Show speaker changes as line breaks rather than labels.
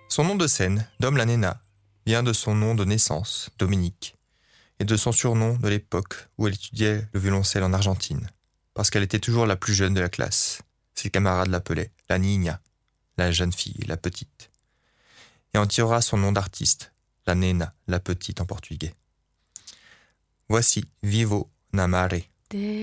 Son nom de scène, Dom la Nena, vient de son nom de naissance, Dominique, et de son surnom de l'époque où elle étudiait le violoncelle en Argentine, parce qu'elle était toujours la plus jeune de la classe. Ses camarades l'appelaient la Niña, la jeune fille, la petite. Et en tirera son nom d'artiste, la Nena, la petite en portugais. Voici Vivo na Mare.